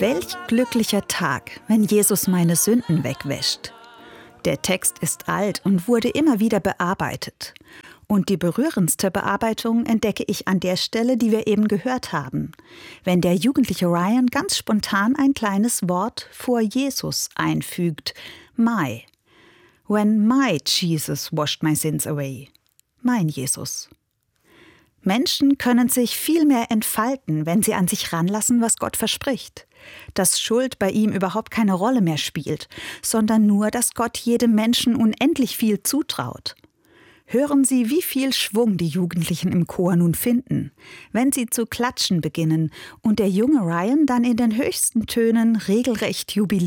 Welch glücklicher Tag, wenn Jesus meine Sünden wegwäscht. Der Text ist alt und wurde immer wieder bearbeitet. Und die berührendste Bearbeitung entdecke ich an der Stelle, die wir eben gehört haben, wenn der jugendliche Ryan ganz spontan ein kleines Wort vor Jesus einfügt, my. When my Jesus washed my sins away. Mein Jesus. Menschen können sich viel mehr entfalten, wenn sie an sich ranlassen, was Gott verspricht. Dass Schuld bei ihm überhaupt keine Rolle mehr spielt, sondern nur, dass Gott jedem Menschen unendlich viel zutraut. Hören Sie, wie viel Schwung die Jugendlichen im Chor nun finden, wenn sie zu klatschen beginnen und der junge Ryan dann in den höchsten Tönen regelrecht jubiliert.